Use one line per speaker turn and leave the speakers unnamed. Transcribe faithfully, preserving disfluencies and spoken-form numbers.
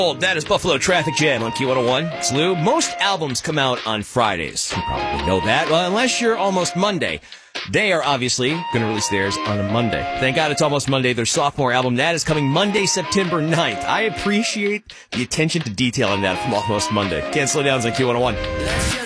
That is Buffalo Traffic Jam on Q one oh one. It's Lou. Most albums come out on Fridays. You probably know that. Well, unless you're Almost Monday. They are obviously going to release theirs on a Monday. Thank God it's Almost Monday. Their sophomore album, that is coming Monday, September ninth. I appreciate the attention to detail in that from Almost Monday. Can't Slow Down on Q one oh one.